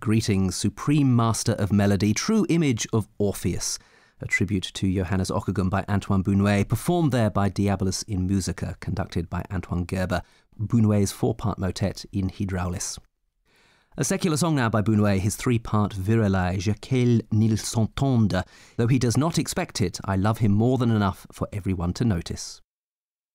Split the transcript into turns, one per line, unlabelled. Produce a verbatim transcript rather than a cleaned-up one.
Greetings, supreme master of melody, true image of Orpheus. A tribute to Johannes Ockeghem by Antoine Bounuet, performed there by Diabolus in Musica, conducted by Antoine Gerber, Bounuet's four-part motet in Hydraulis. A secular song now by Bounuet, his three-part Virelai, Qu'elle n'il s'entende. Though he does not expect it, I love him more than enough for everyone to notice.